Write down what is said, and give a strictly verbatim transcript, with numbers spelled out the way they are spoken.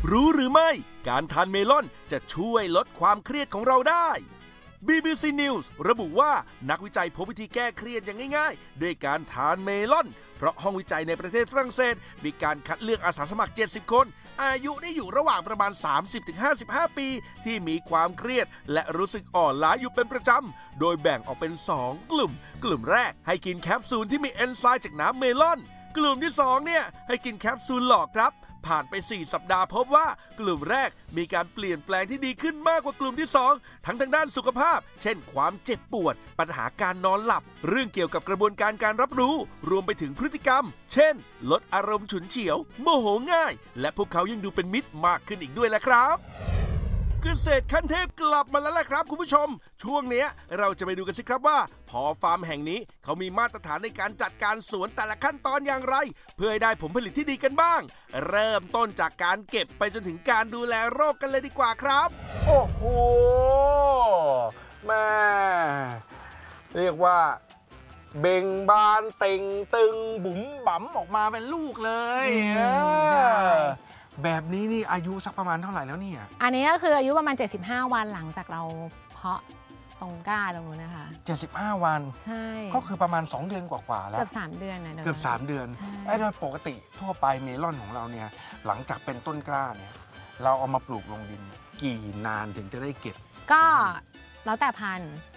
รู้หรือไม่การทานเมลอนจะช่วยลดความเครียดของเราได้ บี บี ซี News ระบุว่านักวิจัยพบวิธีแก้เครียดอย่างง่ายๆด้วยการทานเมลอนเพราะห้องวิจัยในประเทศฝรั่งเศสมีการคัดเลือกอาสาสมัครเจ็ดสิบคนอายุได้อยู่ระหว่างประมาณ สามสิบถึงห้าสิบห้า ปีที่มีความเครียดและรู้สึกอ่อนล้าอยู่เป็นประจำโดยแบ่งออกเป็นสองกลุ่มกลุ่มแรกให้กินแคปซูลที่มีเอนไซม์จากน้ำเมลอนกลุ่มที่สองเนี่ยให้กินแคปซูลหลอกครับผ่านไปสี่สัปดาห์พบว่ากลุ่มแรกมีการเปลี่ยนแปลงที่ดีขึ้นมากกว่ากลุ่มที่สองทั้งทางด้านสุขภาพเช่นความเจ็บปวดปัญหาการนอนหลับเรื่องเกี่ยวกับกระบวนการการรับรู้รวมไปถึงพฤติกรรมเช่นลดอารมณ์ฉุนเฉียวโมโหง่ายและพวกเขายังดูเป็นมิตรมากขึ้นอีกด้วยแหละครับเกษตรขั้นเทพกลับมาแล้วแหละครับคุณผู้ชมช่วงนี้เราจะไปดูกันสิครับว่าพอฟาร์มแห่งนี้เขามีมาตรฐานในการจัดการสวนแต่ละขั้นตอนอย่างไรเพื่อให้ได้ผลผลิตที่ดีกันบ้างเริ่มต้นจากการเก็บไปจนถึงการดูแลโรคกันเลยดีกว่าครับโอ้โหแม่เรียกว่าเบ่งบานเต่งตึงบุ๋มบั๋มออกมาเป็นลูกเลยแบบนี้นี่อายุสักประมาณเท่าไหร่แล้วเนี่ยอันนี้ก็คืออายุประมาณเจ็ดสิบห้าวันหลังจากเราเพาะตรงก้าตรงนู้นนะคะเจ็ดสิบห้าวันใช่ก็คือประมาณสองเดือนกว่าๆแล้วเกือบสามเดือนนะเกือบสามเดือนไอ้โดยปกติทั่วไปเมลอนของเราเนี่ยหลังจากเป็นต้นกล้าเนี่ยเราเอามาปลูกลงดินกี่นานถึงจะได้เก็บก็แล้วแต่พันธุ์